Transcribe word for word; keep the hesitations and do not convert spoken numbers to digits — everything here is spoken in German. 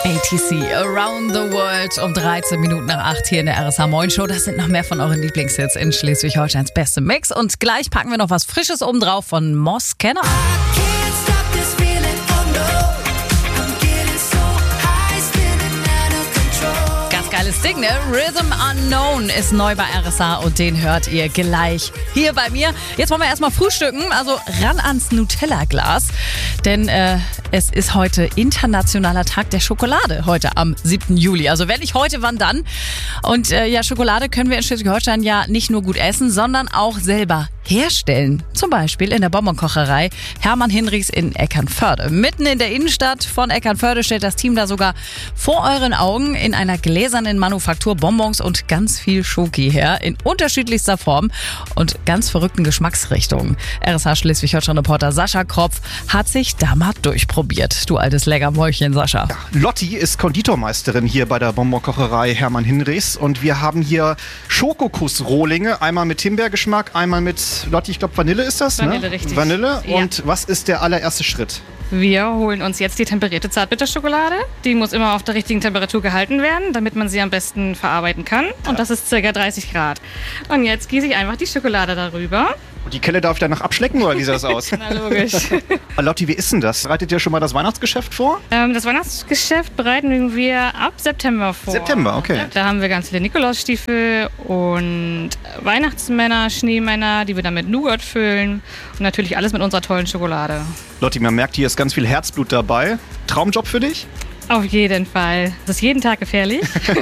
A T C, Around the World, um dreizehn Minuten nach acht hier in der R S H Moin Show. Das sind noch mehr von euren Lieblingshits in Schleswig-Holsteins beste Mix. Und gleich packen wir noch was Frisches oben drauf von Moss Kenner. Geiles Ding, ne? Rhythm Unknown ist neu bei R S H und den hört ihr gleich hier bei mir. Jetzt wollen wir erstmal frühstücken, also ran ans Nutella-Glas, denn äh, es ist heute Internationaler Tag der Schokolade, heute am siebten Juli. Also wenn nicht heute, wann dann? Und äh, ja, Schokolade können wir in Schleswig-Holstein ja nicht nur gut essen, sondern auch selber herstellen. Zum Beispiel in der Bonbonkocherei Hermann Hinrichs in Eckernförde. Mitten in der Innenstadt von Eckernförde stellt das Team da sogar vor euren Augen in einer gläsernen Manufaktur Bonbons und ganz viel Schoki her, in unterschiedlichster Form und ganz verrückten Geschmacksrichtungen. R S H Schleswig-Holstein-Reporter Sascha Kropf hat sich da mal durchprobiert. Du altes Leckermäulchen, Sascha. Ja, Lotti ist Konditormeisterin hier bei der Bonbonkocherei Hermann Hinrichs und wir haben hier Schokokuss-Rohlinge, einmal mit Himbeergeschmack, einmal mit Lotti, ich glaube Vanille ist das, Vanille, ne? richtig. Vanille. Ja. Und was ist der allererste Schritt? Wir holen uns jetzt die temperierte Zartbitterschokolade. Die muss immer auf der richtigen Temperatur gehalten werden, damit man sie am besten verarbeiten kann. Und das ist ca. dreißig Grad. Und jetzt gieße ich einfach die Schokolade darüber. Und die Kelle darf ich danach abschlecken oder wie sieht das aus? Na logisch. Lotti, wie ist denn das? Bereitet ihr schon mal das Weihnachtsgeschäft vor? ähm, das Weihnachtsgeschäft bereiten wir ab September vor. September, okay. Da haben wir ganz viele Nikolausstiefel und Weihnachtsmänner, Schneemänner, die wir dann mit Nougat füllen. Und natürlich alles mit unserer tollen Schokolade. Lotti, man merkt, hier ist ganz viel Herzblut dabei. Traumjob für dich? Auf jeden Fall. Das ist jeden Tag gefährlich.